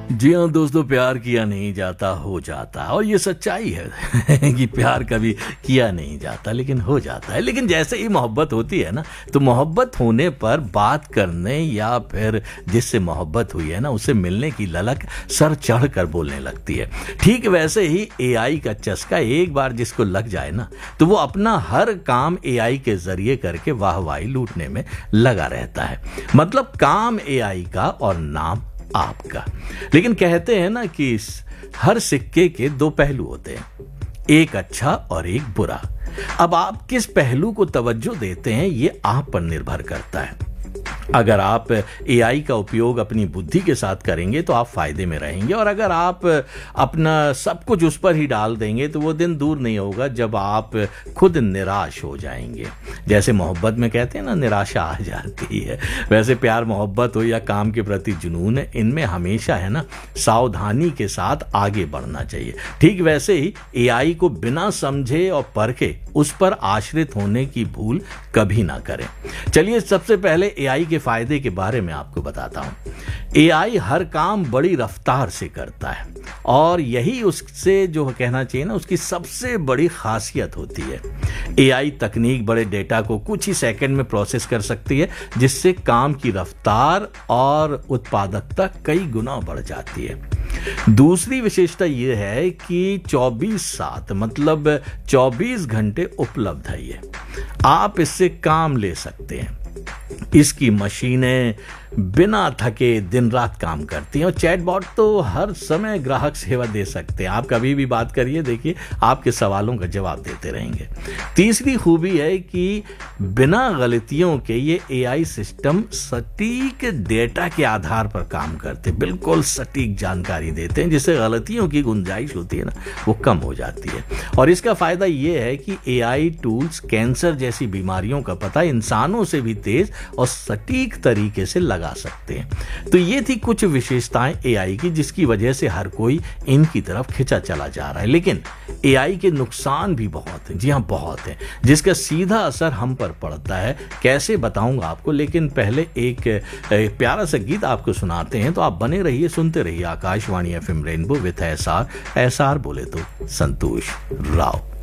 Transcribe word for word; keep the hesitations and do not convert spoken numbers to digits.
जी हाँ दोस्तों, प्यार किया नहीं जाता, हो जाता। और ये सच्चाई है कि प्यार कभी किया नहीं जाता लेकिन हो जाता है। लेकिन जैसे ही मोहब्बत होती है ना, तो मोहब्बत होने पर बात करने या फिर जिससे मोहब्बत हुई है ना, उसे मिलने की ललक सर चढ़ कर बोलने लगती है। ठीक वैसे ही एआई का चस्का एक बार जिसको लग जाए ना, तो वो अपना हर काम एआई के जरिए करके वाहवाही लूटने में लगा रहता है। मतलब काम एआई का और नाम आपका। लेकिन कहते हैं ना कि हर सिक्के के दो पहलू होते हैं, एक अच्छा और एक बुरा। अब आप किस पहलू को तवज्जो देते हैं, ये आप पर निर्भर करता है। अगर आप एआई का उपयोग अपनी बुद्धि के साथ करेंगे तो आप फायदे में रहेंगे, और अगर आप अपना सब कुछ उस पर ही डाल देंगे तो वो दिन दूर नहीं होगा जब आप खुद निराश हो जाएंगे। जैसे मोहब्बत में कहते हैं ना, निराशा आ जाती है, वैसे प्यार मोहब्बत हो या काम के प्रति जुनून, इनमें हमेशा है ना सावधानी के साथ आगे बढ़ना चाहिए। ठीक वैसे ही एआई को बिना समझे और परखे उस पर आश्रित होने की भूल कभी ना करें। चलिए सबसे पहले एआई के फायदे के बारे में आपको बताता हूं। एआई हर काम बड़ी रफ्तार से करता है, और यही उससे जो कहना चाहिए ना, उसकी सबसे बड़ी खासियत होती है। एआई तकनीक बड़े डेटा को कुछ ही सेकंड में प्रोसेस कर सकती है, जिससे काम की रफ्तार और उत्पादकता कई गुना बढ़ जाती है। दूसरी विशेषता यह है कि चौबीस सात मतलब चौबीस घंटे उपलब्ध है ये। आप इससे काम ले सकते हैं। इसकी मशीनें बिना थके दिन रात काम करती हैं, और चैटबॉट तो हर समय ग्राहक सेवा दे सकते हैं। आप कभी भी बात करिए, देखिए आपके सवालों का जवाब देते रहेंगे। तीसरी खूबी है कि बिना गलतियों के ये एआई सिस्टम सटीक डेटा के आधार पर काम करते हैं, बिल्कुल सटीक जानकारी देते हैं, जिससे गलतियों की गुंजाइश होती है ना, वो कम हो जाती है। और इसका फायदा ये है कि एआई टूल्स कैंसर जैसी बीमारियों का पता इंसानों से भी तेज और सटीक तरीके से लगा सकते हैं। तो ये थी कुछ विशेषताएं एआई की, जिसकी वजह से हर कोई इनकी तरफ खिंचा चला जा रहा है। लेकिन एआई के नुकसान भी बहुत हैं, जी हां बहुत हैं, जिसका सीधा असर हम पर पड़ता है। कैसे बताऊंगा आपको, लेकिन पहले एक, एक प्यारा सा गीत आपको सुनाते हैं। तो आप बने रहिए, सुनते रहिए Akashvani FM rainbow with SR. SR बोले तो संतोष राव।